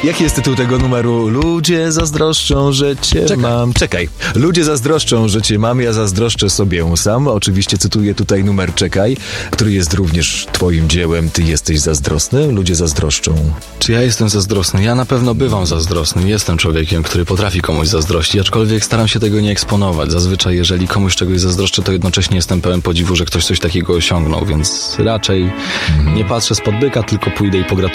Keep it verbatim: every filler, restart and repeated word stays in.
Jaki jest tytuł tego numeru? Ludzie zazdroszczą, że cię Czekaj. mam. Czekaj. Ludzie zazdroszczą, że cię mam, ja zazdroszczę sobie sam. Oczywiście cytuję tutaj numer Czekaj, który jest również twoim dziełem. Ty jesteś zazdrosny? Ludzie zazdroszczą. Czy ja jestem zazdrosny? Ja na pewno bywam zazdrosny. Jestem człowiekiem, który potrafi komuś zazdrościć, aczkolwiek staram się tego nie eksponować. Zazwyczaj, jeżeli komuś czegoś zazdroszczę, to jednocześnie jestem pełen podziwu, że ktoś coś takiego osiągnął, więc raczej nie patrzę spod byka, tylko pójdę i pogratuluję